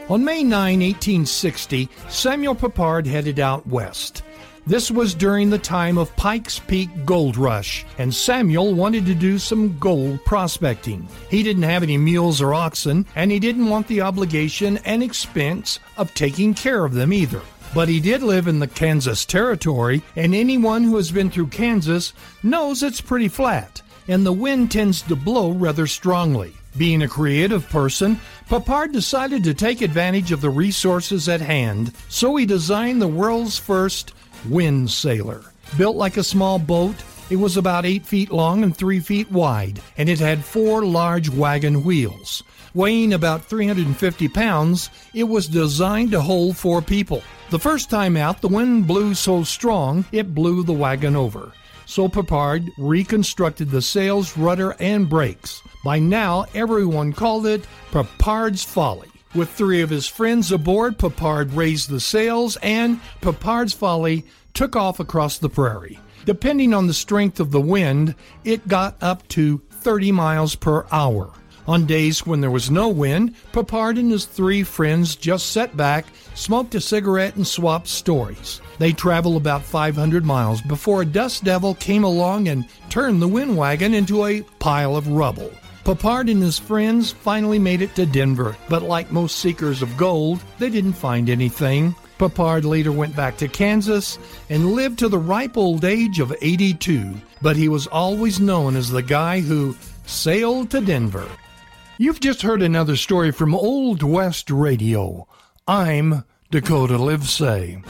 On May 9, 1860, Samuel Peppard headed out west. This was during the time of Pikes Peak Gold Rush, and Samuel wanted to do some gold prospecting. He didn't have any mules or oxen, and he didn't want the obligation and expense of taking care of them either. But he did live in the Kansas Territory, and anyone who has been through Kansas knows it's pretty flat, and the wind tends to blow rather strongly. Being a creative person, Peppard decided to take advantage of the resources at hand, so he designed the world's first wind sailor. Built like a small boat, it was about 8 feet long and 3 feet wide, and it had 4 large wagon wheels. Weighing about 350 pounds, it was designed to hold 4 people. The first time out, the wind blew so strong, it blew the wagon over. So Peppard reconstructed the sails, rudder, and brakes. By now, everyone called it Peppard's Folly. With 3 of his friends aboard, Peppard raised the sails, and Peppard's Folly took off across the prairie. Depending on the strength of the wind, it got up to 30 miles per hour. On days when there was no wind, Peppard and his 3 friends just sat back, smoked a cigarette, and swapped stories. They traveled about 500 miles before a dust devil came along and turned the wind wagon into a pile of rubble. Peppard and his friends finally made it to Denver, but like most seekers of gold, they didn't find anything. Peppard later went back to Kansas and lived to the ripe old age of 82, but he was always known as the guy who sailed to Denver. You've just heard another story from Old West Radio. I'm Dakota Livesay.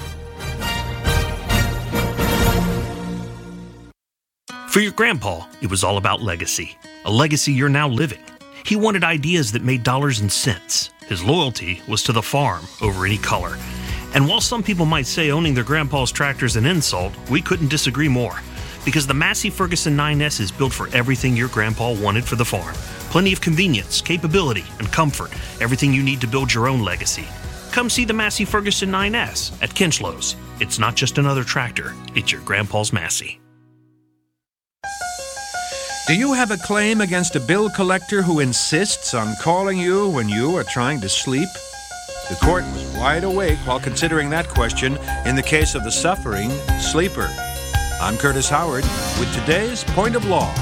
For your grandpa, it was all about legacy. A legacy you're now living. He wanted ideas that made dollars and cents. His loyalty was to the farm over any color. And while some people might say owning their grandpa's tractor is an insult, we couldn't disagree more. Because the Massey Ferguson 9S is built for everything your grandpa wanted for the farm. Plenty of convenience, capability, and comfort. Everything you need to build your own legacy. Come see the Massey Ferguson 9S at Kinchlow's. It's not just another tractor, it's your grandpa's Massey. Do you have a claim against a bill collector who insists on calling you when you are trying to sleep? The court was wide awake while considering that question in the case of the suffering sleeper. I'm Curtis Howard with today's Point of Law.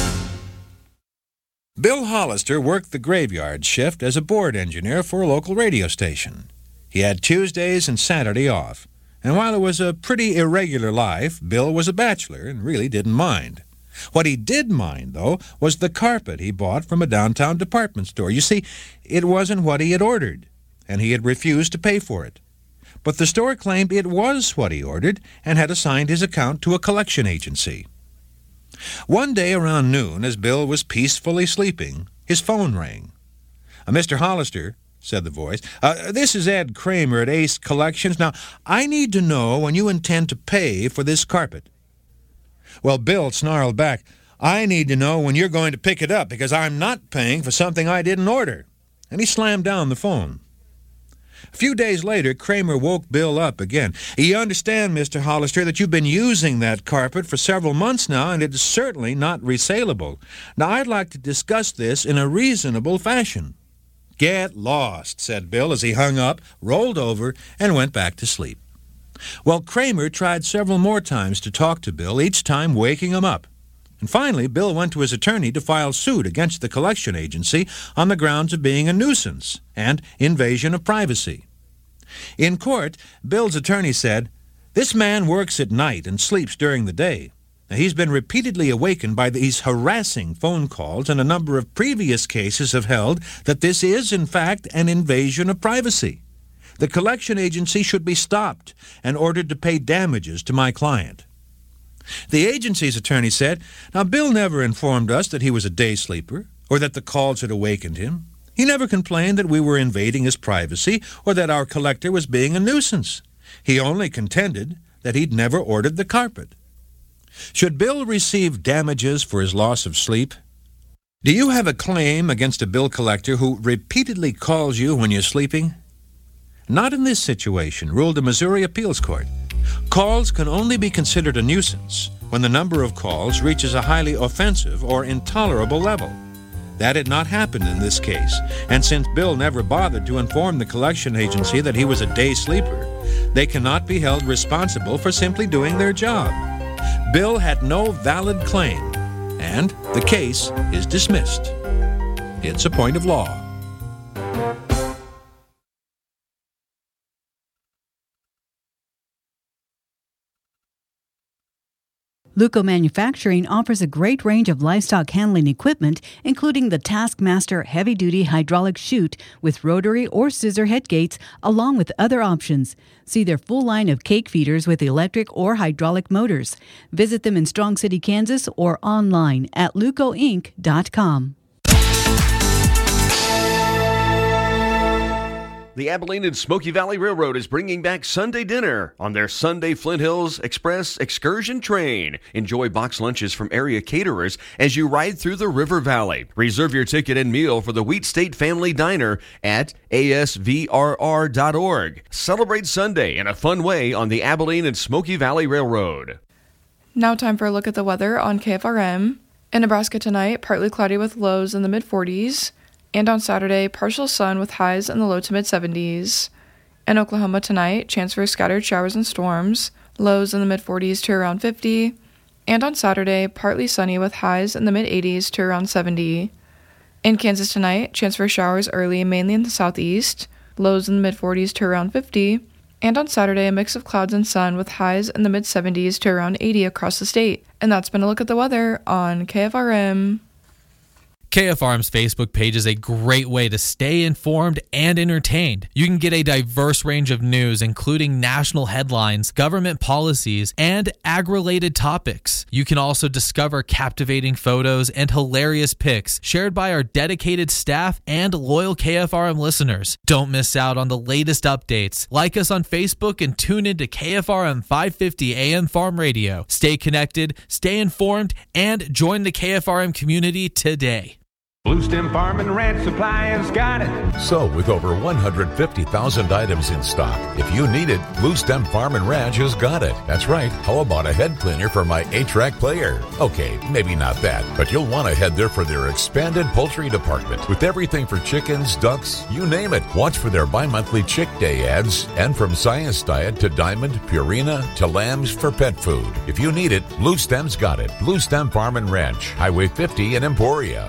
Bill Hollister worked the graveyard shift as a board engineer for a local radio station. He had Tuesdays and Saturday off, and while it was a pretty irregular life, Bill was a bachelor and really didn't mind. What he did mind, though, was the carpet he bought from a downtown department store. You see, it wasn't what he had ordered, and he had refused to pay for it. But the store claimed it was what he ordered and had assigned his account to a collection agency. One day around noon, as Bill was peacefully sleeping, his phone rang. "Mr. Hollister," said the voice, "this is Ed Kramer at Ace Collections. Now, I need to know when you intend to pay for this carpet." Well, Bill snarled back, "I need to know when you're going to pick it up, because I'm not paying for something I didn't order." And he slammed down the phone. A few days later, Kramer woke Bill up again. "You understand, Mr. Hollister, that you've been using that carpet for several months now, and it is certainly not resaleable. Now, I'd like to discuss this in a reasonable fashion." "Get lost," said Bill as he hung up, rolled over, and went back to sleep. Well, Kramer tried several more times to talk to Bill, each time waking him up. And finally, Bill went to his attorney to file suit against the collection agency on the grounds of being a nuisance and invasion of privacy. In court, Bill's attorney said, "This man works at night and sleeps during the day. Now, he's been repeatedly awakened by these harassing phone calls, and a number of previous cases have held that this is, in fact, an invasion of privacy. The collection agency should be stopped and ordered to pay damages to my client." The agency's attorney said, "Now, Bill never informed us that he was a day sleeper or that the calls had awakened him. He never complained that we were invading his privacy or that our collector was being a nuisance. He only contended that he'd never ordered the carpet." Should Bill receive damages for his loss of sleep? Do you have a claim against a bill collector who repeatedly calls you when you're sleeping? Not in this situation, ruled the Missouri Appeals Court. Calls can only be considered a nuisance when the number of calls reaches a highly offensive or intolerable level. That had not happened in this case, and since Bill never bothered to inform the collection agency that he was a day sleeper, they cannot be held responsible for simply doing their job. Bill had no valid claim, and the case is dismissed. It's a point of law. Luco Manufacturing offers a great range of livestock handling equipment, including the Taskmaster heavy-duty hydraulic chute with rotary or scissor head gates, along with other options. See their full line of cake feeders with electric or hydraulic motors. Visit them in Strong City, Kansas, or online at lucoinc.com. The Abilene and Smoky Valley Railroad is bringing back Sunday dinner on their Sunday Flint Hills Express excursion train. Enjoy box lunches from area caterers as you ride through the River Valley. Reserve your ticket and meal for the Wheat State Family Diner at asvrr.org. Celebrate Sunday in a fun way on the Abilene and Smoky Valley Railroad. Now time for a look at the weather on KFRM. In Nebraska tonight, partly cloudy with lows in the mid-40s. And on Saturday, partial sun with highs in the low to mid-70s. In Oklahoma tonight, chance for scattered showers and storms, lows in the mid-40s to around 50. And on Saturday, partly sunny with highs in the mid-80s to around 70. In Kansas tonight, chance for showers early, mainly in the southeast, lows in the mid-40s to around 50. And on Saturday, a mix of clouds and sun with highs in the mid-70s to around 80 across the state. And that's been a look at the weather on KFRM. KFRM's Facebook page is a great way to stay informed and entertained. You can get a diverse range of news, including national headlines, government policies, and ag-related topics. You can also discover captivating photos and hilarious pics shared by our dedicated staff and loyal KFRM listeners. Don't miss out on the latest updates. Like us on Facebook and tune into KFRM 550 AM Farm Radio. Stay connected, stay informed, and join the KFRM community today. Blue Stem Farm and Ranch Supply has got it. So, with over 150,000 items in stock, if you need it, Blue Stem Farm and Ranch has got it. That's right. How about a head cleaner for my 8-track player? Okay, maybe not that, but you'll want to head there for their expanded poultry department with everything for chickens, ducks, you name it. Watch for their bi-monthly Chick Day ads, and from Science Diet to Diamond, Purina to lambs for pet food. If you need it, Blue Stem's got it. Blue Stem Farm and Ranch, Highway 50 in Emporia.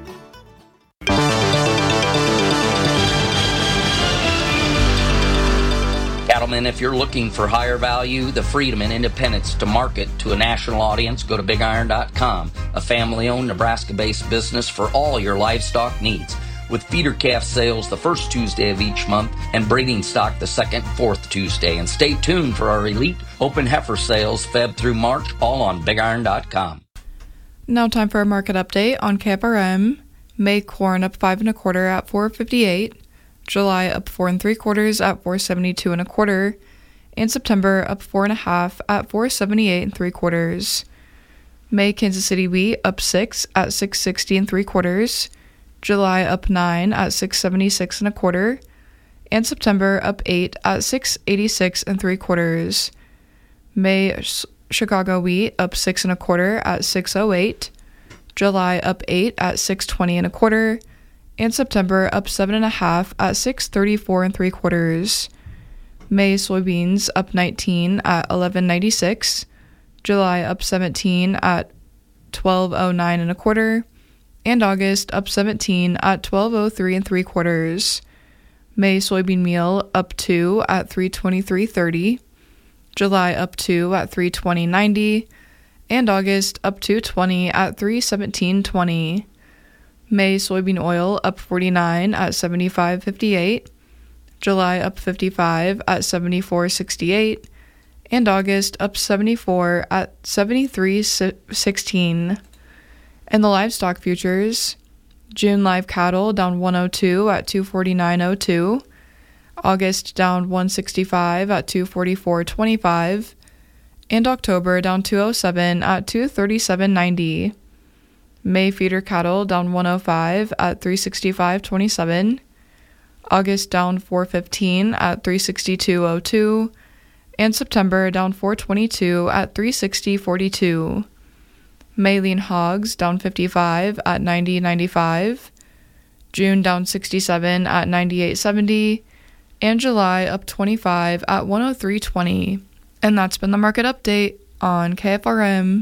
Cattlemen, if you're looking for higher value, the freedom and independence to market to a national audience, go to BigIron.com, a family-owned Nebraska-based business for all your livestock needs. With feeder calf sales the first Tuesday of each month and breeding stock the second, fourth Tuesday. And stay tuned for our elite open heifer sales Feb through March, all on BigIron.com. Now time for a market update on KFRM. May corn up 5 1/4 at $4.58. July up 4 3/4 at $4.72 1/4. And September up 4 1/2 at $4.78 3/4. May Kansas City wheat up 6 at $6.60 3/4. July up 9 at $6.76 1/4. And September up 8 at $6.86 3/4. May Chicago wheat up 6 1/4 at $6.08. July up 8 at $6.20 1/4, and September up 7 1/2 at $6.34 3/4. May soybeans up 19 at $11.96. July up 17 at $12.09 1/4, and August up 17 at $12.03 3/4. May soybean meal up 2 at $3.23.30. July up 2 at $3.20.90. And August up to 20 at $3.17.20. May soybean oil up 49 at $75.58. July up 55 at $74.68. And August up 74 at $73.16. And the livestock futures, June live cattle down 102 at $249.02. August down 165 at $244.25. And October down 207 at $237.90. May feeder cattle down 105 at $365.27. August down 415 at $362.02. And September down 422 at $360.42. May lean hogs down 55 at 90.95. June down 67 at 98.70. And July up 25 at 103.20. And that's been the market update on KFRM.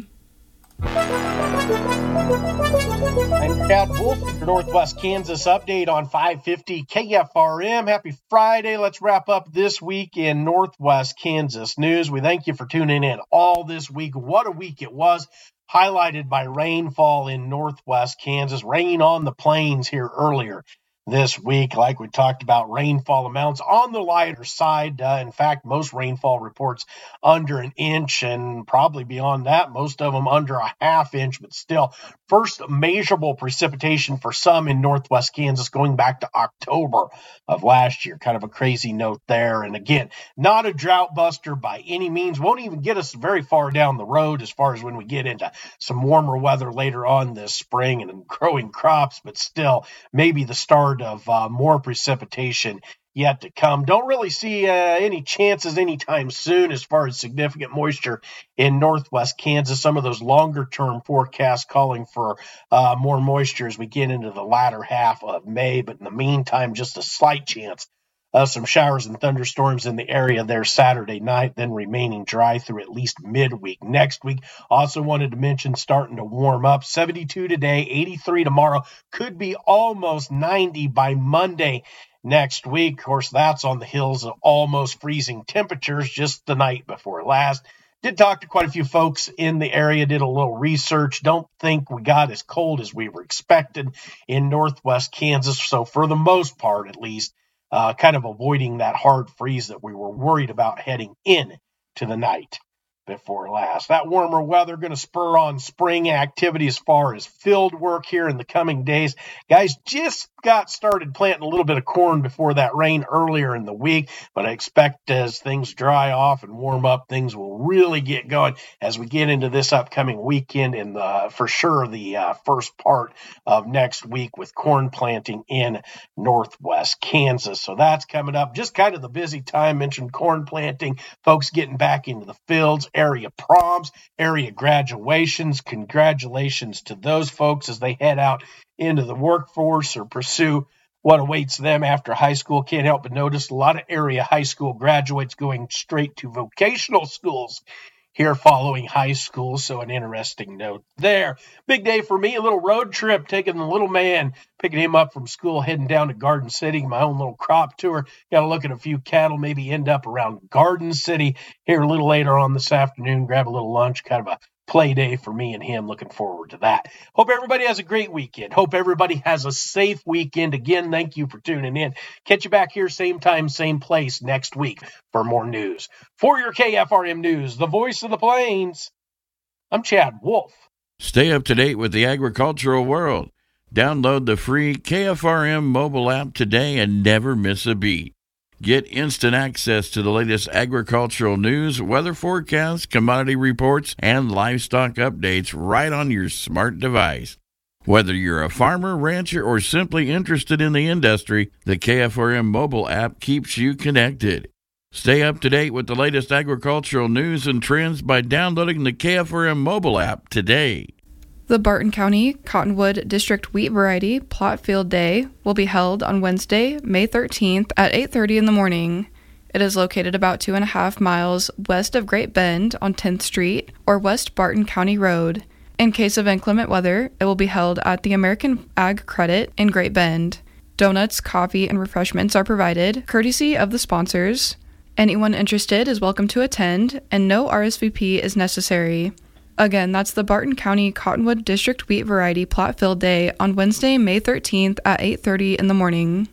I'm Chad Wolf with your Northwest Kansas update on 550 KFRM. Happy Friday. Let's wrap up this week in Northwest Kansas news. We thank you for tuning in all this week. What a week it was, highlighted by rainfall in Northwest Kansas. Rain on the plains here earlier this week. Like we talked about, rainfall amounts on the lighter side. In fact, most rainfall reports under an inch, and probably beyond that, most of them under a half inch, but still first measurable precipitation for some in Northwest Kansas going back to October of last year. Kind of a crazy note there. And again, not a drought buster by any means. Won't even get us very far down the road as far as when we get into some warmer weather later on this spring and growing crops, but still maybe the start of more precipitation yet to come. Don't really see any chances anytime soon as far as significant moisture in Northwest Kansas. Some of those longer-term forecasts calling for more moisture as we get into the latter half of May. But in the meantime, just a slight chance of some showers and thunderstorms in the area there Saturday night, then remaining dry through at least midweek next week. Also wanted to mention starting to warm up. 72 today, 83 tomorrow. Could be almost 90 by Monday next week. Of course, that's on the heels of almost freezing temperatures just the night before last. Did talk to quite a few folks in the area, did a little research. Don't think we got as cold as we were expected in Northwest Kansas. So for the most part, at least, kind of avoiding that hard freeze that we were worried about heading in to the night before last. That warmer weather going to spur on spring activity as far as field work here in the coming days. Guys just got started planting a little bit of corn before that rain earlier in the week, but I expect as things dry off and warm up, things will really get going as we get into this upcoming weekend and for sure the first part of next week with corn planting in Northwest Kansas. So that's coming up. Just kind of the busy time. Mentioned corn planting, folks getting back into the fields, area proms, area graduations. Congratulations to those folks as they head out into the workforce or pursue what awaits them after high school. Can't help but notice a lot of area high school graduates going straight to vocational schools here following high school. So an interesting note there. Big day for me, a little road trip, taking the little man, picking him up from school, heading down to Garden City, my own little crop tour. Got to look at a few cattle, maybe end up around Garden City here a little later on this afternoon, grab a little lunch, kind of a play day for me and him. Looking forward to that. Hope everybody has a great weekend. Hope everybody has a safe weekend. Again, thank you for tuning in. Catch you back here same time, same place next week for more news. For your KFRM News, the voice of the plains, I'm Chad Wolf. Stay up to date with the agricultural world. Download the free KFRM mobile app today and never miss a beat. Get instant access to the latest agricultural news, weather forecasts, commodity reports, and livestock updates right on your smart device. Whether you're a farmer, rancher, or simply interested in the industry, the KFRM mobile app keeps you connected. Stay up to date with the latest agricultural news and trends by downloading the KFRM mobile app today. The Barton County Cottonwood District Wheat Variety Plot Field Day will be held on Wednesday, May 13th at 8:30 in the morning. It is located about 2.5 miles west of Great Bend on 10th Street or West Barton County Road. In case of inclement weather, it will be held at the American Ag Credit in Great Bend. Donuts, coffee, and refreshments are provided, courtesy of the sponsors. Anyone interested is welcome to attend, and no RSVP is necessary. Again, that's the Barton County Cottonwood District Wheat Variety Plot Field Day on Wednesday, May 13th at 8:30 in the morning.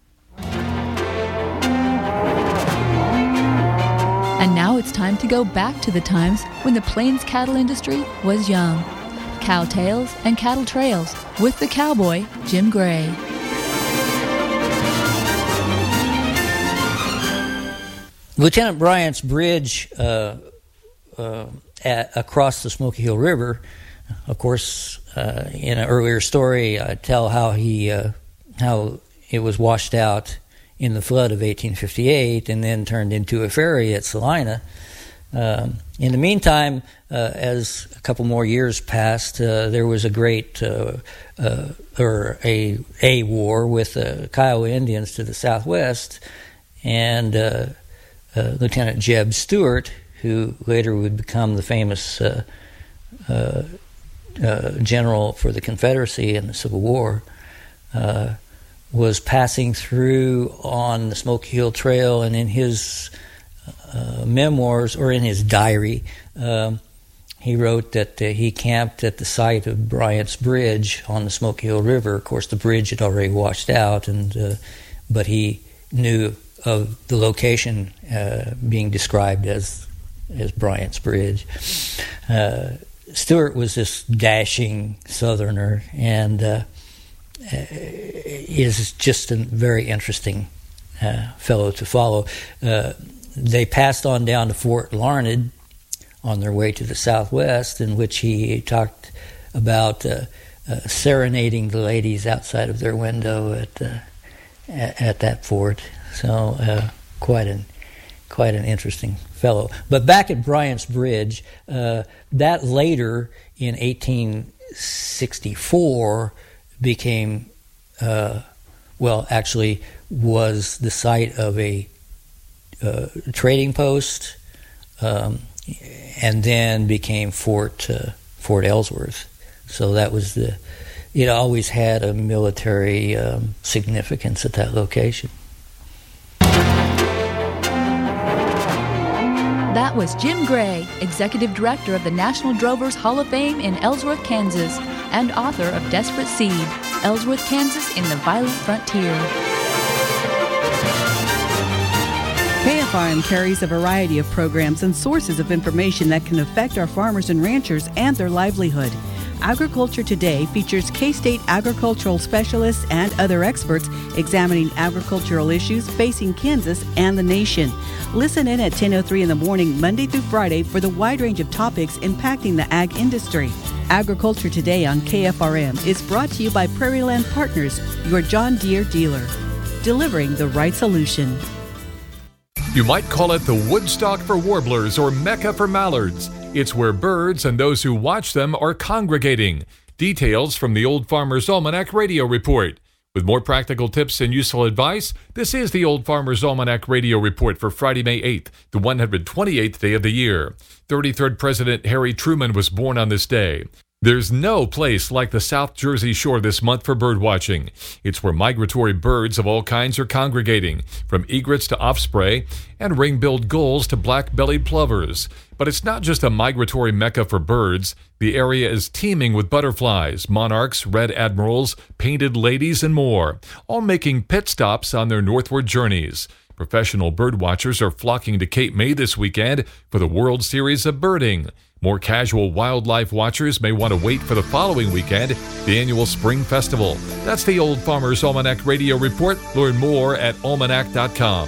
And now it's time to go back to the times when the Plains cattle industry was young. Cow Tales and Cattle Trails with the cowboy, Jim Gray. Lieutenant Bryant's bridge across the Smoky Hill River, of course, in an earlier story, I tell how it was washed out in the flood of 1858 and then turned into a ferry at Salina. In the meantime, as a couple more years passed, there was a great a war with the Kiowa Indians to the southwest, and Lieutenant Jeb Stuart, who later would become the famous general for the Confederacy in the Civil War, was passing through on the Smoky Hill Trail, and in his memoirs, or in his diary, he wrote that he camped at the site of Bryant's Bridge on the Smoky Hill River. Of course, the bridge had already washed out, but he knew of the location being described as Bryant's Bridge. Stuart was this dashing Southerner, and is just a very interesting fellow to follow. They passed on down to Fort Larned on their way to the southwest, in which he talked about serenading the ladies outside of their window at that fort. So quite an interesting fellow. But back at Bryant's Bridge, that later in 1864 became, actually was the site of a trading post, and then became Fort Ellsworth. So that was it always had a military significance at that location. That was Jim Gray, Executive Director of the National Drovers Hall of Fame in Ellsworth, Kansas, and author of Desperate Seed, Ellsworth, Kansas in the Violent Frontier. KFRM carries a variety of programs and sources of information that can affect our farmers and ranchers and their livelihood. Agriculture Today features K-State agricultural specialists and other experts examining agricultural issues facing Kansas and the nation. Listen in at 10:03 in the morning, Monday through Friday, for the wide range of topics impacting the ag industry. Agriculture Today on KFRM is brought to you by Prairie Land Partners, your John Deere dealer, delivering the right solution. You might call it the Woodstock for warblers or Mecca for mallards. It's where birds and those who watch them are congregating. Details from the Old Farmer's Almanac Radio Report. With more practical tips and useful advice, this is the Old Farmer's Almanac Radio Report for Friday, May 8th, the 128th day of the year. 33rd President Harry Truman was born on this day. There's no place like the South Jersey Shore this month for bird watching. It's where migratory birds of all kinds are congregating, from egrets to osprey and ring-billed gulls to black-bellied plovers. But it's not just a migratory mecca for birds. The area is teeming with butterflies, monarchs, red admirals, painted ladies, and more, all making pit stops on their northward journeys. Professional bird watchers are flocking to Cape May this weekend for the World Series of Birding. More casual wildlife watchers may want to wait for the following weekend, the annual Spring Festival. That's the Old Farmer's Almanac Radio Report. Learn more at almanac.com.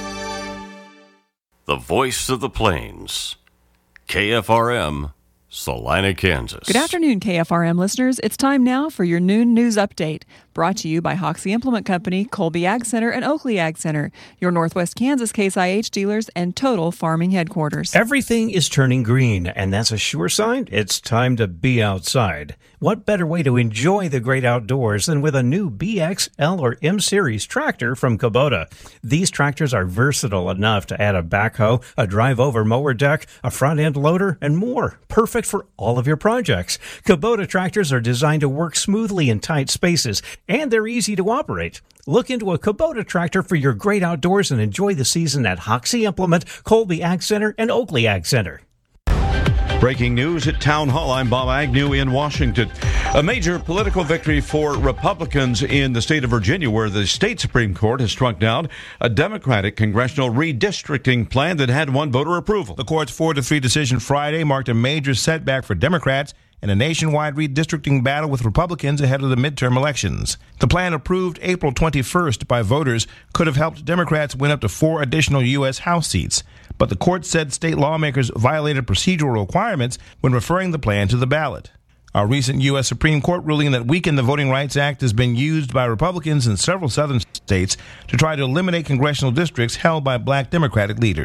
The Voice of the Plains, KFRM, Salina, Kansas. Good afternoon, KFRM listeners. It's time now for your noon news update, brought to you by Hoxie Implement Company, Colby Ag Center, and Oakley Ag Center, your Northwest Kansas Case IH dealers and Total Farming headquarters. Everything is turning green, and that's a sure sign it's time to be outside. What better way to enjoy the great outdoors than with a new BX, L, or M Series tractor from Kubota? These tractors are versatile enough to add a backhoe, a drive-over mower deck, a front-end loader, and more. Perfect for all of your projects. Kubota tractors are designed to work smoothly in tight spaces, and they're easy to operate. Look into a Kubota tractor for your great outdoors and enjoy the season at Hoxie Implement, Colby Ag Center, and Oakley Ag Center. Breaking news at Town Hall. I'm Bob Agnew in Washington. A major political victory for Republicans in the state of Virginia, where the state Supreme Court has struck down a Democratic congressional redistricting plan that had won voter approval. The court's 4-3 decision Friday marked a major setback for Democrats in a nationwide redistricting battle with Republicans ahead of the midterm elections. The plan, approved April 21st by voters, could have helped Democrats win up to 4 additional U.S. House seats. But the court said state lawmakers violated procedural requirements when referring the plan to the ballot. A recent U.S. Supreme Court ruling that weakened the Voting Rights Act has been used by Republicans in several southern states to try to eliminate congressional districts held by black Democratic leaders.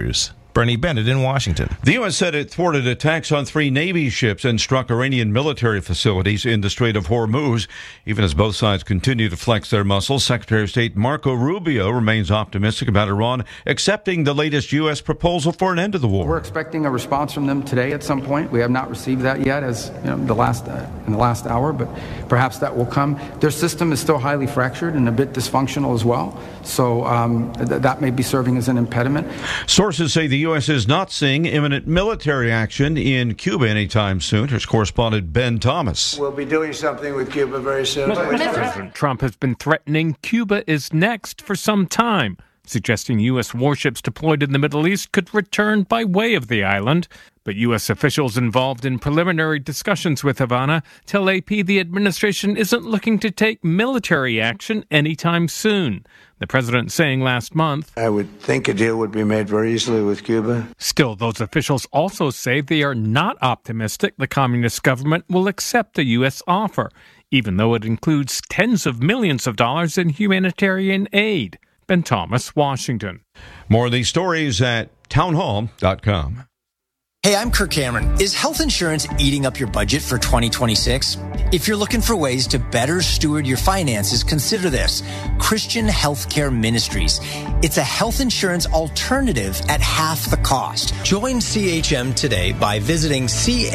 Bernie Bennett in Washington. The U.S. said it thwarted attacks on 3 Navy ships and struck Iranian military facilities in the Strait of Hormuz. Even as both sides continue to flex their muscles, Secretary of State Marco Rubio remains optimistic about Iran accepting the latest U.S. proposal for an end to the war. We're expecting a response from them today at some point. We have not received that yet, as in the last hour, but perhaps that will come. Their system is still highly fractured and a bit dysfunctional as well, so that may be serving as an impediment. Sources say the U.S. is not seeing imminent military action in Cuba anytime soon. Here's correspondent Ben Thomas. We'll be doing something with Cuba very soon. President Trump has been threatening Cuba is next for some time, suggesting U.S. warships deployed in the Middle East could return by way of the island. But U.S. officials involved in preliminary discussions with Havana tell AP the administration isn't looking to take military action anytime soon. The president saying last month, I would think a deal would be made very easily with Cuba. Still, those officials also say they are not optimistic the communist government will accept the U.S. offer, even though it includes tens of millions of dollars in humanitarian aid. Ben Thomas, Washington. More of these stories at townhall.com. Hey, I'm Kirk Cameron. Is health insurance eating up your budget for 2026? If you're looking for ways to better steward your finances, consider this: Christian Healthcare Ministries. It's a health insurance alternative at half the cost. Join CHM today by visiting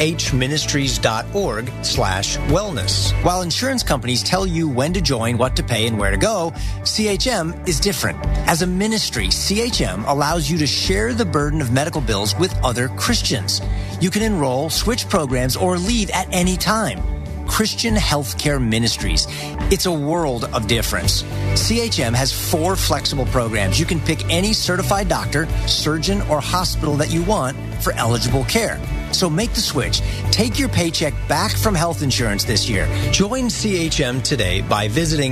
chministries.org/wellness. While insurance companies tell you when to join, what to pay, and where to go, CHM is different. As a ministry, CHM allows you to share the burden of medical bills with other Christians. You can enroll, switch programs, or leave at any time. Christian Healthcare Ministries. It's a world of difference. CHM has 4 flexible programs. You can pick any certified doctor, surgeon, or hospital that you want for eligible care. So make the switch. Take your paycheck back from health insurance this year. Join CHM today by visiting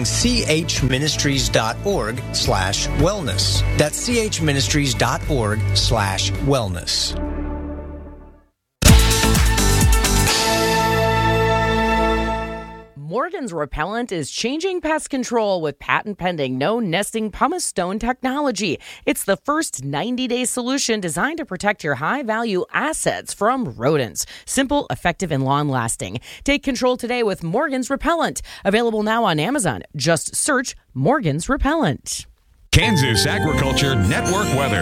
chministries.org/wellness. That's chministries.org/wellness. Morgan's Repellent is changing pest control with patent-pending no-nesting pumice stone technology. It's the first 90-day solution designed to protect your high-value assets from rodents. Simple, effective, and long-lasting. Take control today with Morgan's Repellent. Available now on Amazon. Just search Morgan's Repellent. Kansas Agriculture Network weather.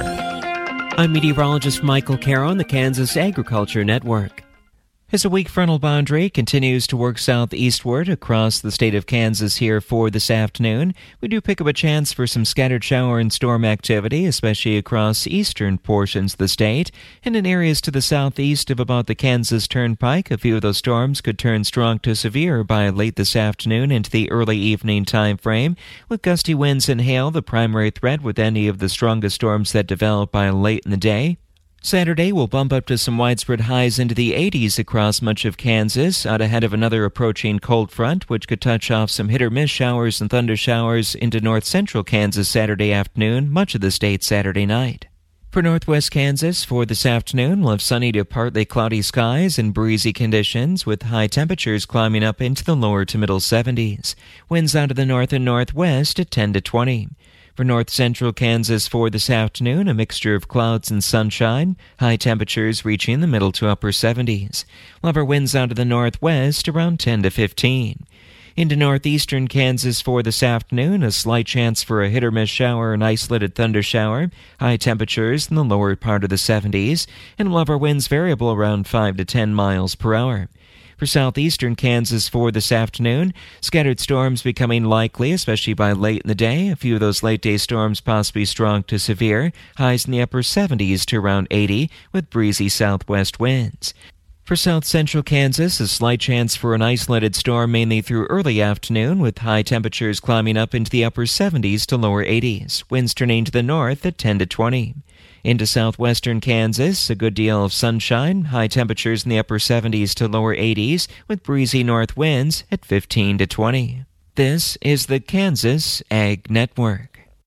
I'm meteorologist Michael Caro on the Kansas Agriculture Network. As a weak frontal boundary continues to work southeastward across the state of Kansas here for this afternoon, we do pick up a chance for some scattered shower and storm activity, especially across eastern portions of the state. And in areas to the southeast of about the Kansas Turnpike, a few of those storms could turn strong to severe by late this afternoon into the early evening time frame, with gusty winds and hail the primary threat with any of the strongest storms that develop by late in the day. Saturday will bump up to some widespread highs into the 80s across much of Kansas, out ahead of another approaching cold front, which could touch off some hit-or-miss showers and thunder showers into north-central Kansas Saturday afternoon, much of the state Saturday night. For northwest Kansas, for this afternoon, we'll have sunny to partly cloudy skies and breezy conditions, with high temperatures climbing up into the lower to middle 70s. Winds out of the north and northwest at 10 to 20. For north-central Kansas for this afternoon, a mixture of clouds and sunshine, high temperatures reaching the middle to upper 70s. We'll have our winds out of the northwest around 10 to 15. Into northeastern Kansas for this afternoon, a slight chance for a hit-or-miss shower and isolated thunder shower, high temperatures in the lower part of the 70s, and we'll have our winds variable around 5 to 10 miles per hour. For southeastern Kansas for this afternoon, scattered storms becoming likely, especially by late in the day. A few of those late-day storms possibly strong to severe, highs in the upper 70s to around 80, with breezy southwest winds. For south-central Kansas, a slight chance for an isolated storm mainly through early afternoon, with high temperatures climbing up into the upper 70s to lower 80s, winds turning to the north at 10 to 20. Into southwestern Kansas, a good deal of sunshine, high temperatures in the upper 70s to lower 80s, with breezy north winds at 15 to 20. This is the Kansas Ag Network.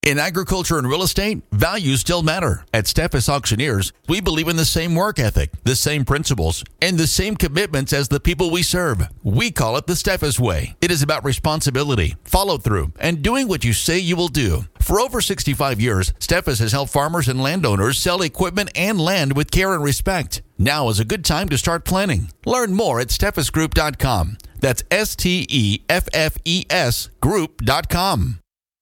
In agriculture and real estate, values still matter. At Steffes Auctioneers, we believe in the same work ethic, the same principles, and the same commitments as the people we serve. We call it the Steffes Way. It is about responsibility, follow-through, and doing what you say you will do. For over 65 years, Steffes has helped farmers and landowners sell equipment and land with care and respect. Now is a good time to start planning. Learn more at steffesgroup.com. That's STEFFES group.com.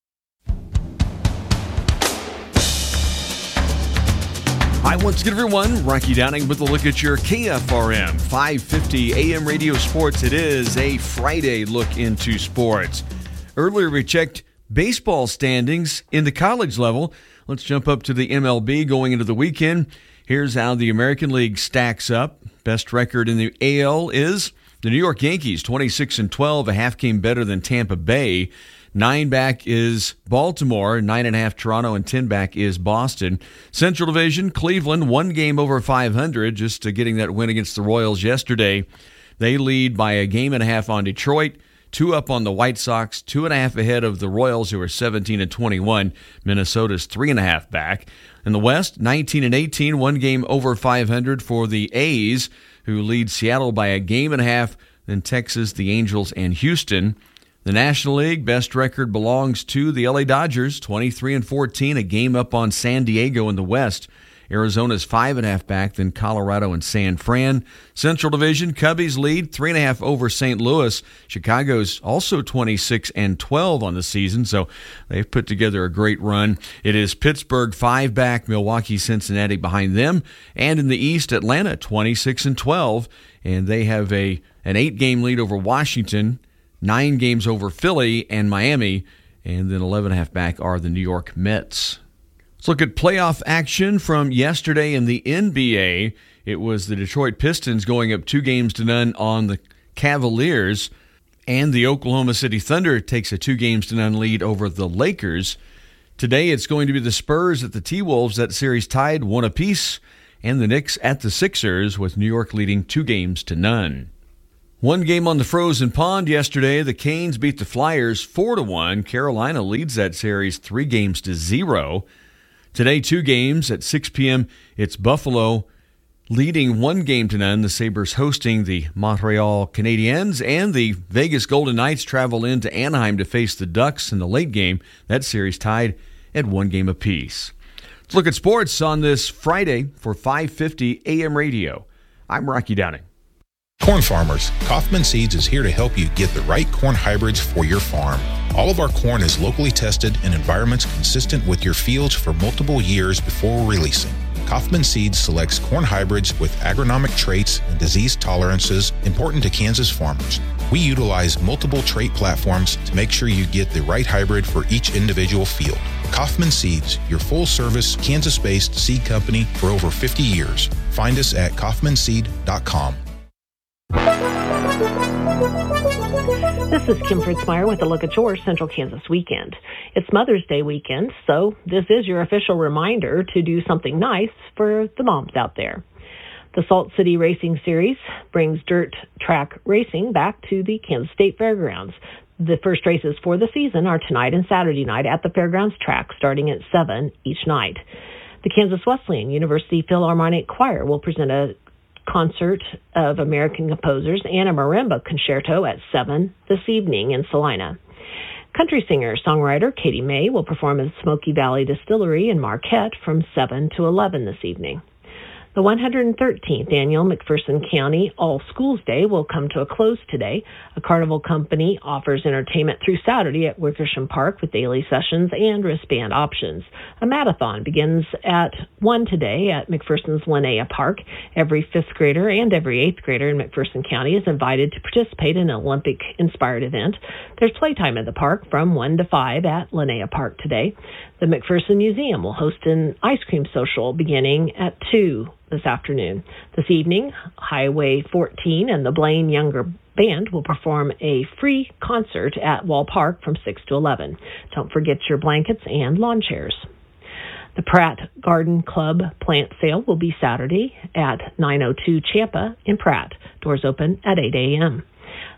Hi, once again, everyone. Rocky Downing with a look at your KFRM 550 AM radio sports. It is a Friday look into sports. Earlier, we checked baseball standings in the college level. Let's jump up to the MLB going into the weekend. Here's how the American League stacks up. Best record in the AL is the New York Yankees, 26-12, a half game better than Tampa Bay. 9 back is Baltimore, 9.5 Toronto, and 10 back is Boston. Central Division, Cleveland, 1 game over 500, just getting that win against the Royals yesterday. They lead by a game and a half on Detroit, 2 up on the White Sox, 2.5 ahead of the Royals, who are 17-21. Minnesota's 3.5 back. In the West, 19-18, 1 game over 500 for the A's, who lead Seattle by a game and a half. Then Texas, the Angels, and Houston. The National League best record belongs to the LA Dodgers, 23-14, a game up on San Diego in the West. Arizona's 5.5 back, then Colorado and San Fran. Central Division, Cubbies lead 3.5 over St. Louis. Chicago's also 26-12 on the season, so they've put together a great run. It is Pittsburgh 5 back, Milwaukee, Cincinnati behind them, and in the East, Atlanta 26-12, and they have an 8-game lead over Washington. 9 games over Philly and Miami, and then 11.5 back are the New York Mets. Let's look at playoff action from yesterday in the NBA. It was the Detroit Pistons going up 2-0 on the Cavaliers, and the Oklahoma City Thunder takes a 2-0 lead over the Lakers. Today it's going to be the Spurs at the T-Wolves. That series tied 1 apiece, and the Knicks at the Sixers, with New York leading 2-0. 1 game on the frozen pond yesterday. The Canes beat the Flyers 4-1. Carolina leads that series 3-0. Today, 2 games at 6 p.m. It's Buffalo leading 1-0. The Sabres hosting the Montreal Canadiens, and the Vegas Golden Knights travel into Anaheim to face the Ducks in the late game. That series tied at 1 game apiece. Let's look at sports on this Friday for 550 AM radio. I'm Rocky Downing. Corn farmers, Kaufman Seeds is here to help you get the right corn hybrids for your farm. All of our corn is locally tested in environments consistent with your fields for multiple years before releasing. Kaufman Seeds selects corn hybrids with agronomic traits and disease tolerances important to Kansas farmers. We utilize multiple trait platforms to make sure you get the right hybrid for each individual field. Kaufman Seeds, your full-service, Kansas-based seed company for over 50 years. Find us at kaufmanseed.com. This is Kim Fritzmeyer with a look at your Central Kansas weekend. It's Mother's Day weekend, so this is your official reminder to do something nice for the moms out there. The Salt City Racing Series brings dirt track racing back to the Kansas State Fairgrounds. The first races for the season are tonight and Saturday night at the Fairgrounds track, starting at 7 each night. The Kansas Wesleyan University Philharmonic Choir will present a concert of American composers and a marimba concerto at 7 this evening in Salina. Country singer-songwriter Katie May will perform at Smoky Valley Distillery in Marquette from 7 to 11 this evening. The 113th annual McPherson County All Schools Day will come to a close today. A carnival company offers entertainment through Saturday at Wickersham Park with daily sessions and wristband options. A marathon begins at 1 today at McPherson's Linnea Park. Every 5th grader and every 8th grader in McPherson County is invited to participate in an Olympic-inspired event. There's playtime at the park from 1 to 5 at Linnea Park today. The McPherson Museum will host an ice cream social beginning at 2 this afternoon. This evening, Highway 14 and the Blaine Younger Band will perform a free concert at Wall Park from 6 to 11. Don't forget your blankets and lawn chairs. The Pratt Garden Club plant sale will be Saturday at 902 Champa in Pratt. Doors open at 8 a.m.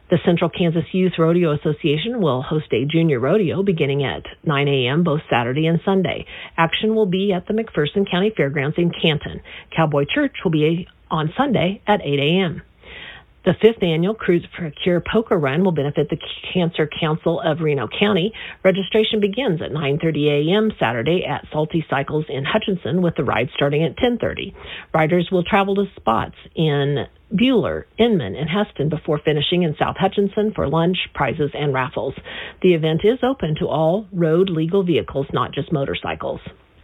The Central Kansas Youth Rodeo Association will host a junior rodeo beginning at 9 a.m. both Saturday and Sunday. Action will be at the McPherson County Fairgrounds in Canton. Cowboy Church will be on Sunday at 8 a.m. The 5th annual Cruise for a Cure Poker Run will benefit the Cancer Council of Reno County. Registration begins at 9:30 a.m. Saturday at Salty Cycles in Hutchinson, with the ride starting at 10:30. Riders will travel to spots in Buhler, Inman, and Heston before finishing in South Hutchinson for lunch, prizes, and raffles. The event is open to all road legal vehicles, not just motorcycles.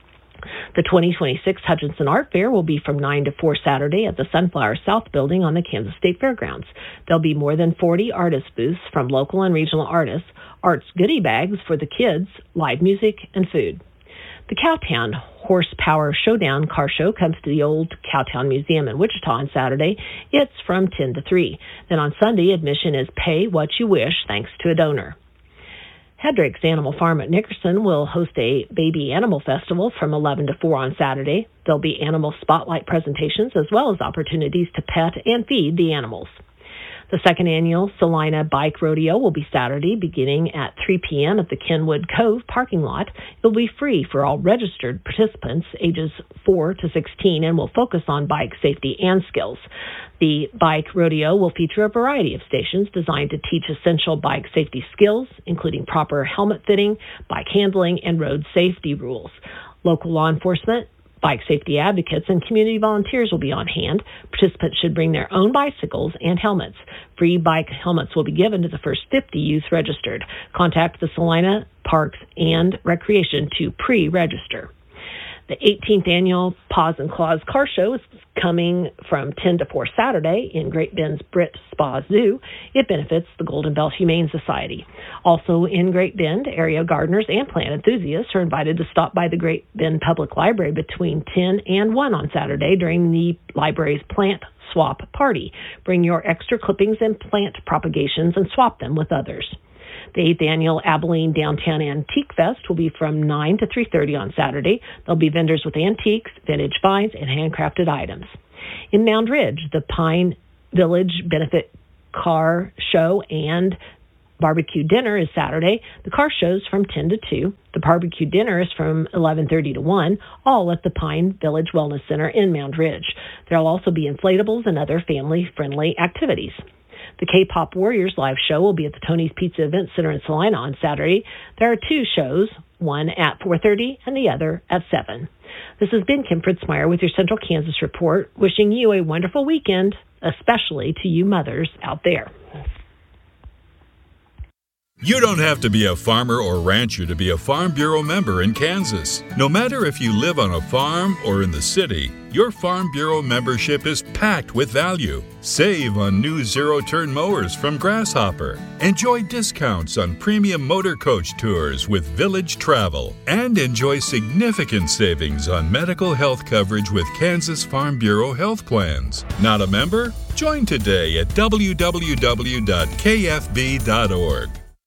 The 2026 Hutchinson Art Fair will be from 9 to 4 Saturday at the Sunflower South Building on the Kansas State Fairgrounds. There'll be more than 40 artist booths from local and regional artists, arts goodie bags for the kids, live music, and food. The Cowtown Horsepower Showdown car show comes to the old Cowtown Museum in Wichita on Saturday. It's from 10 to 3. Then on Sunday, admission is pay what you wish thanks to a donor. Hedrick's Animal Farm at Nickerson will host a baby animal festival from 11 to 4 on Saturday. There'll be animal spotlight presentations as well as opportunities to pet and feed the animals. The 2nd annual Salina Bike Rodeo will be Saturday beginning at 3 p.m. at the Kenwood Cove parking lot. It will be free for all registered participants ages 4 to 16 and will focus on bike safety and skills. The bike rodeo will feature a variety of stations designed to teach essential bike safety skills, including proper helmet fitting, bike handling, and road safety rules. Local law enforcement, bike safety advocates, and community volunteers will be on hand. Participants should bring their own bicycles and helmets. Free bike helmets will be given to the first 50 youth registered. Contact the Salina Parks and Recreation to pre-register. The 18th annual Paws and Claws Car Show is coming from 10 to 4 Saturday in Great Bend's Britt Spa Zoo. It benefits the Golden Belt Humane Society. Also in Great Bend, area gardeners and plant enthusiasts are invited to stop by the Great Bend Public Library between 10 and 1 on Saturday during the library's plant swap party. Bring your extra clippings and plant propagations and swap them with others. The 8th annual Abilene Downtown Antique Fest will be from 9 to 3:30 on Saturday. There'll be vendors with antiques, vintage finds, and handcrafted items. In Mound Ridge, the Pine Village Benefit Car Show and Barbecue Dinner is Saturday. The car show's from 10 to 2. The barbecue dinner is from 11:30 to 1, all at the Pine Village Wellness Center in Mound Ridge. There'll also be inflatables and other family-friendly activities. The K-Pop Warriors live show will be at the Tony's Pizza Event Center in Salina on Saturday. There are 2 shows, one at 4:30 and the other at 7. This has been Kim Fritzmeyer with your Central Kansas Report, wishing you a wonderful weekend, especially to you mothers out there. You don't have to be a farmer or rancher to be a Farm Bureau member in Kansas. No matter if you live on a farm or in the city, your Farm Bureau membership is packed with value. Save on new zero-turn mowers from Grasshopper. Enjoy discounts on premium motor coach tours with Village Travel. And enjoy significant savings on medical health coverage with Kansas Farm Bureau health plans. Not a member? Join today at www.kfb.org.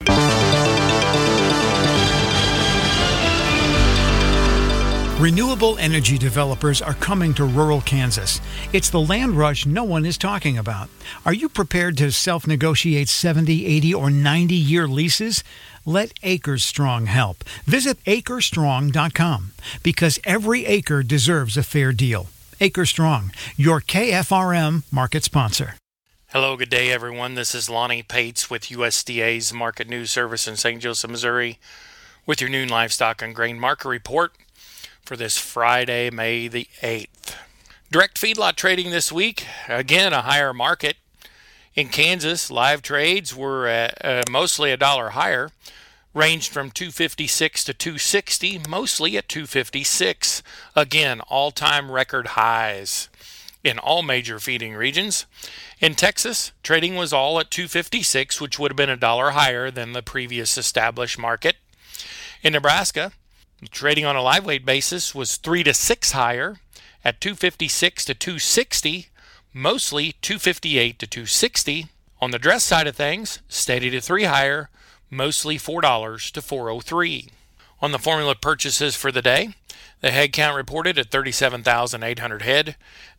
Renewable energy developers are coming to rural Kansas. It's the land rush no one is talking about. Are you prepared to self-negotiate 70, 80, or 90-year leases? Let Acres Strong help. Visit acrestrong.com because every acre deserves a fair deal. Acres Strong, your KFRM market sponsor. Hello, good day, everyone. This is Lonnie Pates with USDA's Market News Service in St. Joseph, Missouri, with your noon livestock and grain market report for this Friday, May the 8th. Direct feedlot trading this week, again, a higher market. In Kansas, live trades were mostly $1 higher, ranged from $2.56 to $2.60, mostly at $2.56. Again, all-time record highs in all major feeding regions. In Texas, trading was all at $2.56, which would have been $1 higher than the previous established market. In Nebraska, trading on a live weight basis was 3 to 6 higher at $2.56 to $2.60, mostly $2.58 to $2.60. On the dress side of things, steady to 3 higher, mostly $4 to $4.03. On the formula purchases for the day, the head count reported at 37,800 head,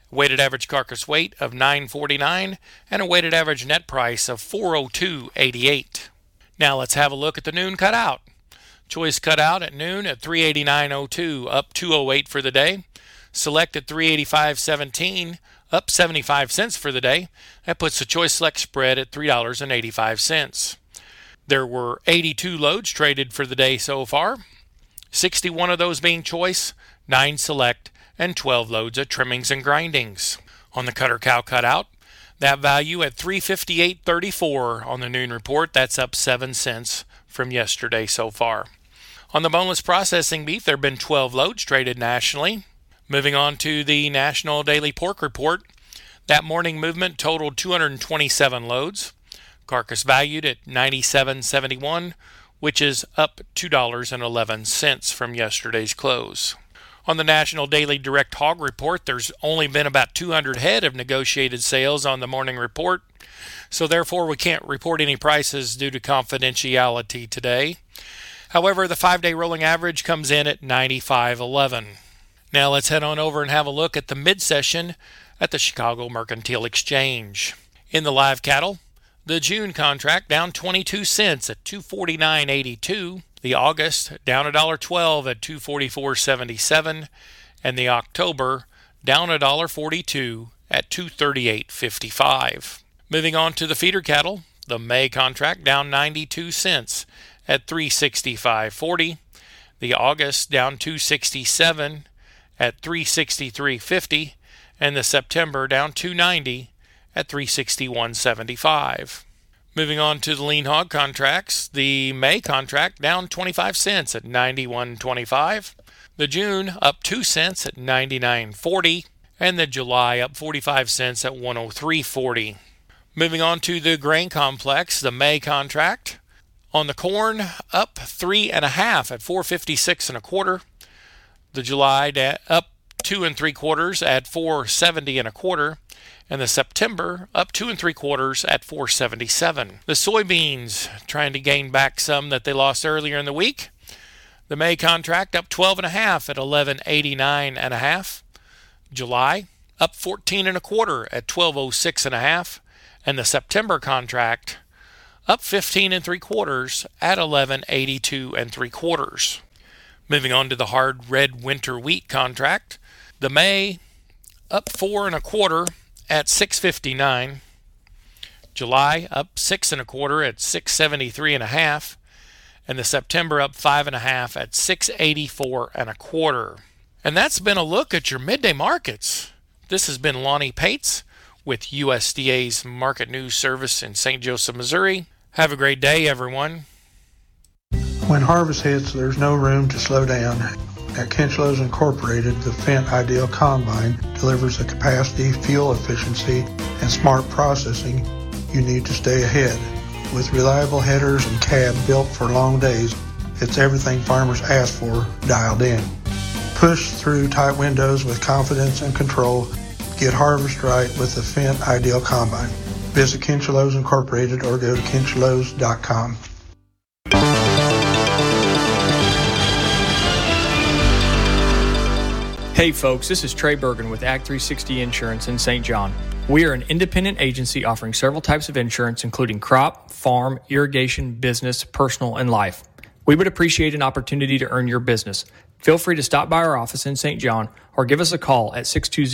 weighted average carcass weight of 949, and a weighted average net price of 402.88. Now let's have a look at the noon cutout. Choice cutout at noon at 389.02, up 208 for the day. Select at 385.17, up 75 cents for the day. That puts the choice select spread at $3.85. There were 82 loads traded for the day so far, 61 of those being choice, 9 select, and 12 loads of trimmings and grindings. On the cutter cow cutout, that value at $358.34 on the noon report. That's up 7 cents from yesterday so far. On the boneless processing beef, there have been 12 loads traded nationally. Moving on to the National Daily Pork Report, that morning movement totaled 227 loads. Carcass valued at $97.71, which is up $2.11 from yesterday's close. On the National Daily Direct Hog Report, there's only been about 200 head of negotiated sales on the morning report, so therefore we can't report any prices due to confidentiality today. However, the 5-day rolling average comes in at 95.11. Now let's head on over and have a look at the mid-session at the Chicago Mercantile Exchange. In the live cattle, the June contract down 22 cents at $249.82. The August down $1.12 at $244.77, and the October down $1.42 at $238.55. Moving on to the feeder cattle, the May contract down 92 cents at $365.40. The August down $267 at $363.50, and the September down $290 at $361.75. Moving on to the lean hog contracts, the May contract down 25 cents at $91.25, the June up 2 cents at $99.40, and the July up 45 cents at $103.40. Moving on to the grain complex, the May contract on the corn up 3.5 at $4.56 1/4, the July up 2 3/4 at $4.70 1/4, and the September up 2 3/4 at $4.77. The soybeans trying to gain back some that they lost earlier in the week. The May contract up 12.5 at $11.89 1/2. July up 14 1/4 at $12.06 1/2, and the September contract up 15 3/4 at $11.82 3/4. Moving on to the hard red winter wheat contract, the May up 4 1/4 at $6.59, July up 6 1/4 at $6.73 1/2, and the September up 5.5 at $6.84 1/4. And that's been a look at your midday markets. This has been Lonnie Pates with USDA's Market News Service in St. Joseph, Missouri. Have a great day, everyone. When harvest hits, there's no room to slow down. At Kinchlows Incorporated, the Fendt Ideal Combine delivers the capacity, fuel efficiency, and smart processing you need to stay ahead. With reliable headers and cab built for long days, it's everything farmers ask for dialed in. Push through tight windows with confidence and control. Get harvest right with the Fendt Ideal Combine. Visit Kinchlows Incorporated or go to kinchlows.com. Hey folks, this is Trey Bergen with Act 360 Insurance in St. John. We are an independent agency offering several types of insurance, including crop, farm, irrigation, business, personal, and life. We would appreciate an opportunity to earn your business. Feel free to stop by our office in St. John or give us a call at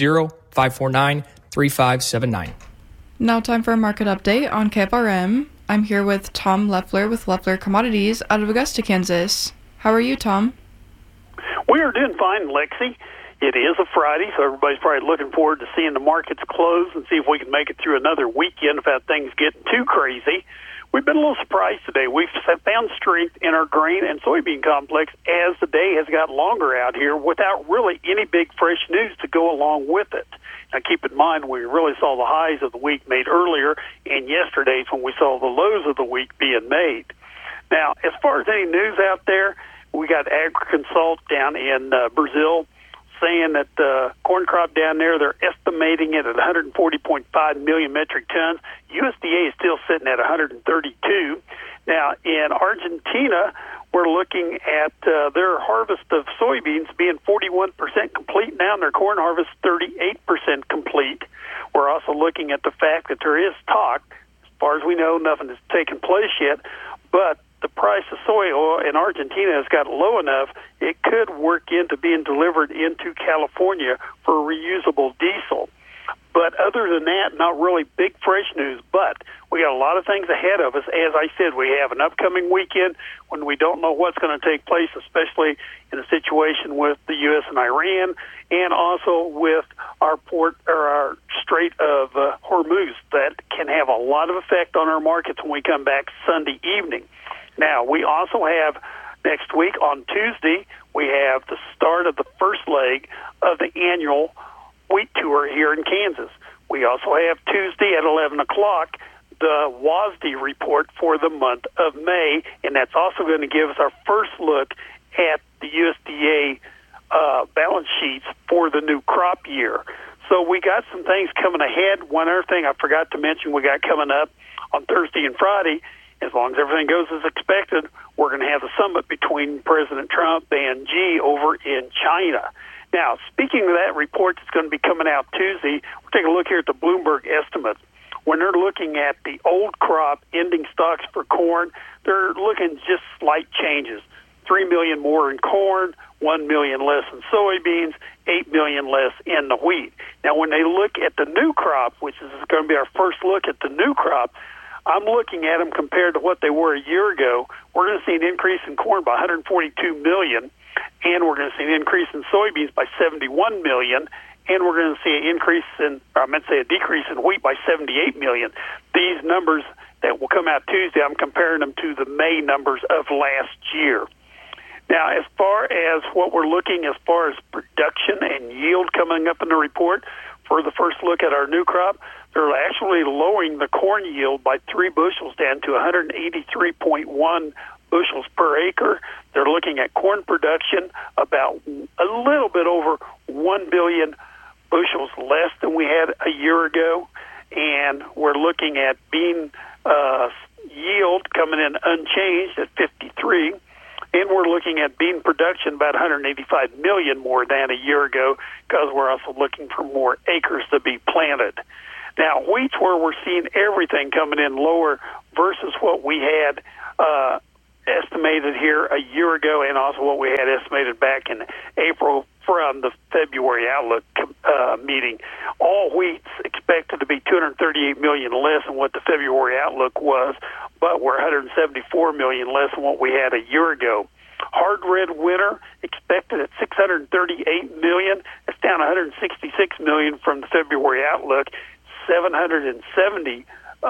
620-549-3579. Now time for a market update on KFRM. I'm here with Tom Leffler with Leffler Commodities out of Augusta, Kansas. How are you, Tom? We are doing fine, Lexi. It is a Friday, so everybody's probably looking forward to seeing the markets close and see if we can make it through another weekend without things getting too crazy. We've been a little surprised today. We've found strength in our grain and soybean complex as the day has got longer out here without really any big fresh news to go along with it. Now, keep in mind, we really saw the highs of the week made earlier, and yesterday's when we saw the lows of the week being made. Now, as far as any news out there, we got AgriConsult down in Brazil saying that the corn crop down there, they're estimating it at 140.5 million metric tons. USDA is still sitting at 132. Now, in Argentina, we're looking at their harvest of soybeans being 41% complete now, and their corn harvest 38% complete. looking at the fact that there is talk. As far as we know, nothing has taken place yet, but the price of soy oil in Argentina has got low enough, it could work into being delivered into California for reusable diesel. But other than that, not really big fresh news. But we got a lot of things ahead of us. As I said, we have an upcoming weekend when we don't know what's going to take place, especially in a situation with the U.S. and Iran, and also with our port or our Strait of Hormuz that can have a lot of effect on our markets when we come back Sunday evening. Now, we also have next week on Tuesday, we have the start of the first leg of the annual wheat tour here in Kansas. We also have Tuesday at 11 o'clock the WASDE report for the month of May, and that's also going to give us our first look at the USDA balance sheets for the new crop year. So we got some things coming ahead. One other thing I forgot to mention we got coming up on Thursday and Friday, as long as everything goes as expected, we're going to have a summit between President Trump and Xi over in China. Now, speaking of that report that's going to be coming out Tuesday, we'll take a look here at the Bloomberg estimates. When they're looking at the old crop ending stocks for corn, they're looking just slight changes. 3 million more in corn, 1 million less in soybeans, 8 million less in the wheat. Now, when they look at the new crop, which is going to be our first look at the new crop, I'm looking at them compared to what they were a year ago. We're going to see an increase in corn by 142 million, and we're going to see an increase in soybeans by 71 million, and we're going to see an increase in, or I meant to say a decrease in wheat by 78 million. These numbers that will come out Tuesday, I'm comparing them to the May numbers of last year. Now, as far as what we're looking as far as production and yield coming up in the report, for the first look at our new crop, they're actually lowering the corn yield by 3 bushels down to 183.1 bushels per acre. They're looking at corn production about a little bit over 1 billion bushels less than we had a year ago. And we're looking at bean yield coming in unchanged at 53. And we're looking at bean production about 185 million more than a year ago because we're also looking for more acres to be planted. Now, wheat's where we're seeing everything coming in lower versus what we had estimated here a year ago and also what we had estimated back in April from the February outlook meeting. All wheat's expected to be 238 million less than what the February outlook was, but we're 174 million less than what we had a year ago. Hard red winter expected at 638 million. That's down 166 million from the February outlook. 770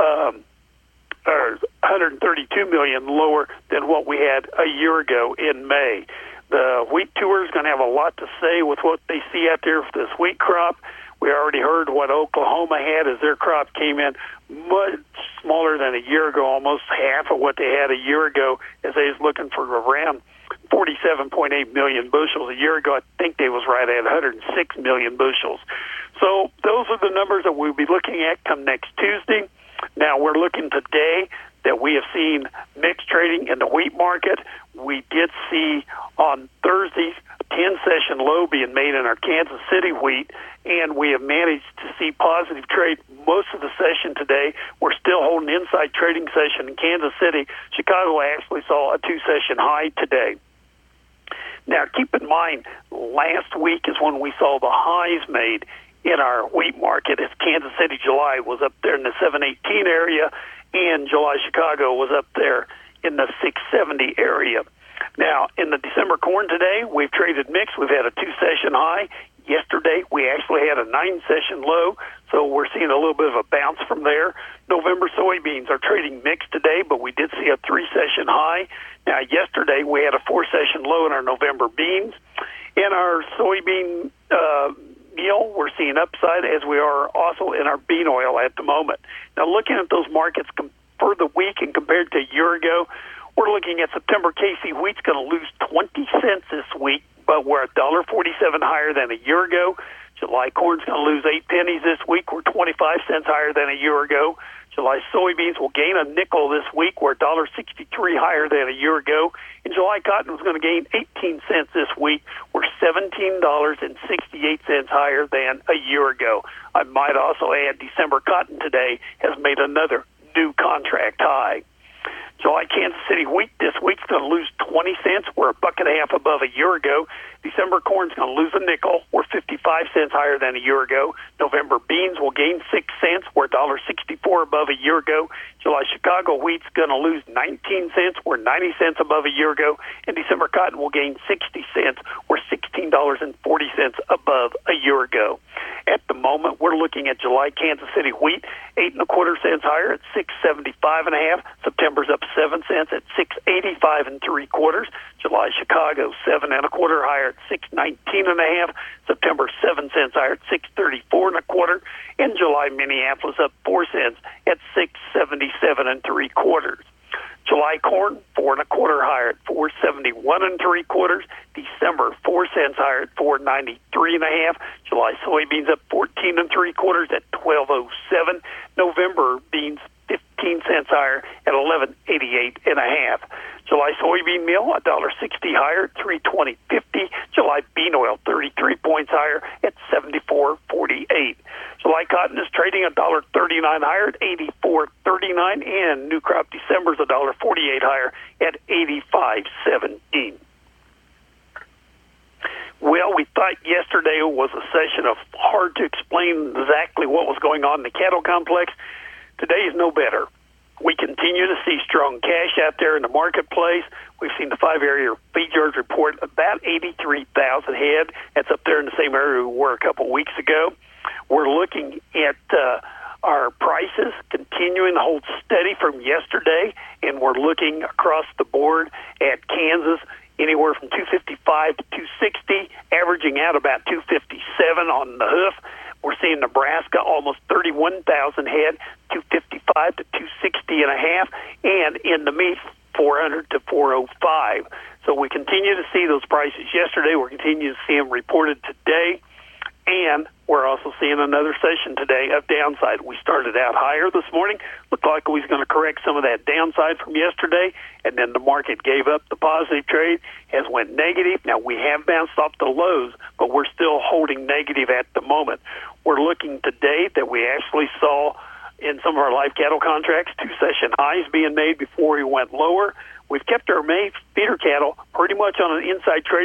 or 132 million lower than what we had a year ago in May. The wheat tour is going to have a lot to say with what they see out there for this wheat crop. We already heard what Oklahoma had as their crop came in much smaller than a year ago, almost half of what they had a year ago, as they was looking for around 47.8 million bushels. A year ago, I think they was right at 106 million bushels. So those are the numbers that we'll be looking at come next Tuesday. Now, we're looking today that we have seen mixed trading in the wheat market. We did see on Thursday a 10-session low being made in our Kansas City wheat, and we have managed to see positive trade most of the session today. We're still holding inside trading session in Kansas City. Chicago actually saw a 2-session high today. Now, keep in mind, last week is when we saw the highs made in our wheat market, as Kansas City July was up there in the 718 area, and July Chicago was up there in the 670 area. Now, in the December corn today, we've traded mixed. We've had a 2-session high. Yesterday, we actually had a 9-session low, so we're seeing a little bit of a bounce from there. November soybeans are trading mixed today, but we did see a 3-session high. Now, yesterday, we had a 4-session low in our November beans. In our soybean meal, we're seeing upside, as we are also in our bean oil at the moment. Now, looking at those markets for the week and compared to a year ago, we're looking at September KC wheat's going to lose 20 cents this week, but we're $1.47 higher than a year ago. July corn's going to lose 8 pennies this week. We're 25 cents higher than a year ago. July soybeans will gain a nickel this week. We're $1.63 higher than a year ago. And July cotton is going to gain 18 cents this week. We're $17.68 higher than a year ago. I might also add December cotton today has made another new contract high. July Kansas City wheat this week's going to lose 20 cents. We're $1.50 above a year ago. December corn's going to lose a nickel. We're 55 cents higher than a year ago. November beans will gain 6 cents. We're $1.64 above a year ago. July Chicago wheat's going to lose 19 cents. We're 90 cents above a year ago. And December cotton will gain 60 cents. We're $16.40 above a year ago. At the moment, we're looking at July Kansas City wheat 8 1/4 cents higher at 6.75 1/2. September's up 7 cents at 6.85 3/4. July Chicago 7 1/4 higher at 6.19 1/2. September 7 cents higher at 6.34 1/4. And July Minneapolis up 4 cents at 6.77 3/4. July corn 4 1/4 higher at 4.71 3/4. December 4 cents higher at 4.93 1/2. July soybeans up 14 3/4 at 12.07. November beans 15 cents higher at 11.88 1/2. July soybean meal $1.60 higher at 320.50. July bean oil 33 points higher at 74.48. July cotton is trading $1.39 higher at 84.39, and new crop December is $1.48 higher at 85.17. Well, we thought yesterday was a session of hard to explain exactly what was going on in the cattle complex. Today is no better. We continue to see strong cash out there in the marketplace. We've seen the 5-area feed yards report about 83,000 head. That's up there in the same area we were a couple weeks ago. We're looking at our prices continuing to hold steady from yesterday, and we're looking across the board at Kansas anywhere from 255 to 260, averaging out about 257 on the hoof. We're seeing Nebraska almost 31,000 head, 255 to 260 1/2, and in the meat, 400 to 405. So we continue to see those prices yesterday. We're continuing to see them reported today, and we're also seeing another session today of downside. We started out higher this morning. Looked like we was going to correct some of that downside from yesterday, and then the market gave up the positive trade, has went negative. Now, we have bounced off the lows, but we're still holding negative at the moment. We're looking today that we actually saw in some of our live cattle contracts 2 session highs being made before we went lower. We've kept our May feeder cattle pretty much on an inside trade